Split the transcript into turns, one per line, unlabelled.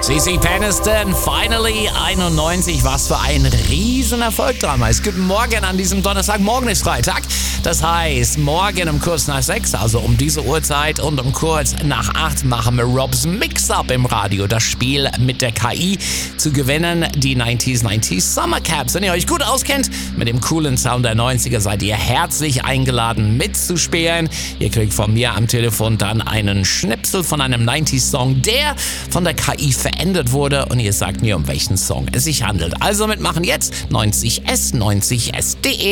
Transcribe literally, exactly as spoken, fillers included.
Cici Peniston, Finally einundneunzig, was für ein Riesenerfolg damals. Guten Morgen an diesem Donnerstag, morgen ist Freitag. Das heißt, morgen um kurz nach sechs, also um diese Uhrzeit und um kurz nach acht machen wir Robs Mix-Up im Radio. Das Spiel mit der K I zu gewinnen, die neunziger neunzig Summer Caps. Wenn ihr euch gut auskennt mit dem coolen Sound der neunziger, seid ihr herzlich eingeladen mitzuspielen. Ihr kriegt von mir am Telefon dann einen Schnipsel von einem neunziger Song, der von der K I verändert wurde, und ihr sagt mir, um welchen Song es sich handelt. Also mitmachen jetzt neunzig S neunzig S punkt de.